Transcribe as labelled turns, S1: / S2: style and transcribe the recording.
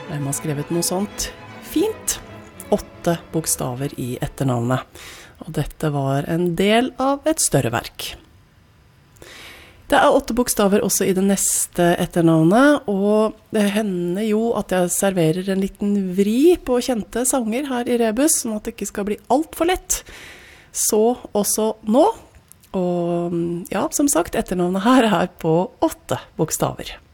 S1: Hvem har skrevet noe sånt fint? 8 bokstaver i etternavnet. Og dette var en del av et større verk. Det 8 bokstaver også i det neste etternavnet, og det hender jo at jeg serverer en liten vri på kjente sanger her i Rebus, sånn at det ikke skal bli alt for lett. Så også nå. Og ja, som sagt, etternavnet her på 8 bokstaver.